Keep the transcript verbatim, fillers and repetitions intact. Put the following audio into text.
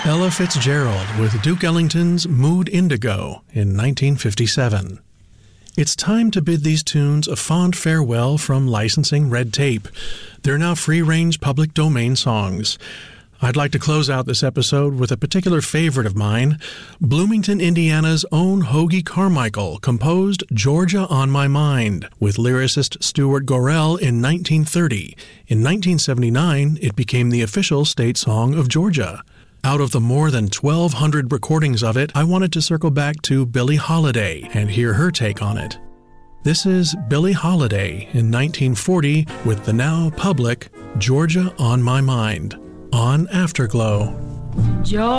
Ella Fitzgerald with Duke Ellington's Mood Indigo in nineteen fifty-seven. It's time to bid these tunes a fond farewell from licensing red tape. They're now free-range public domain songs. I'd like to close out this episode with a particular favorite of mine. Bloomington, Indiana's own Hoagy Carmichael composed Georgia on My Mind with lyricist Stuart Gorell in nineteen thirty. In nineteen seventy-nine, it became the official state song of Georgia. Out of the more than twelve hundred recordings of it, I wanted to circle back to Billie Holiday and hear her take on it. This is Billie Holiday in nineteen forty with the now public Georgia on My Mind on Afterglow. Georgia